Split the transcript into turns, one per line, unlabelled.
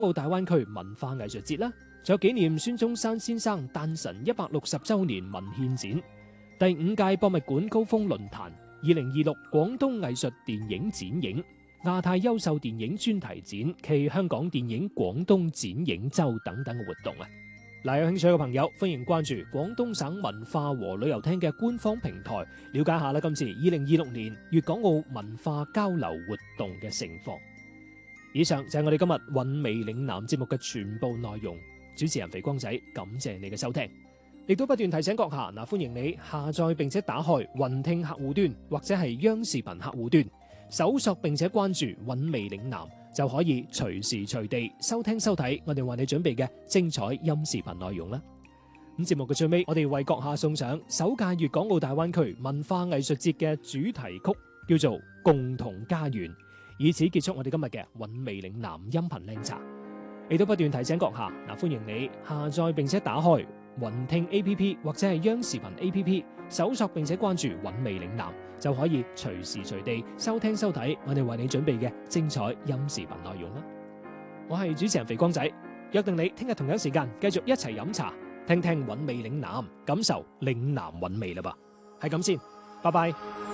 澳大灣區文化藝術節啦，仲有紀念孫中山先生誕辰160週年文獻展、第5屆博物館高峰論壇、2026廣東藝術電影展映、亞太優秀電影專題展暨香港電影廣東展映周等等嘅活動啊！嗱，有興趣嘅朋友歡迎關注廣東省文化和旅遊廳嘅官方平台，了解下啦今次2026年粵港澳文化交流活動嘅盛況。以上就係我哋今日韻味嶺南節目嘅全部內容。主持人肥光仔，感謝你嘅收聽，亦都不斷提醒閣下歡迎你下載並且打開雲聽客戶端或者係央視頻客戶端，搜索並且關注韻味嶺南，就可以隨時隨地收聽收睇我哋為你準備嘅精彩音視頻內容啦。咁節目嘅最尾，我哋為閣下送上首屆粵港澳大灣區文化藝術節嘅主題曲，叫做《共同家園》，以此結束我哋今日嘅韻味嶺南音頻靚茶。亦都不斷提醒閣下歡迎你下載並且打開雲聽 A P P 或者係央視頻 A P P， 搜索並且關注韻味嶺南，就可以隨時隨地收聽收睇我哋為你準備嘅精彩音視頻內容啦。我係主持人肥光仔，約定你聽日同樣時間繼續一齊飲茶，聽聽韻味嶺南，感受嶺南韻味啦噃。係咁先，拜拜。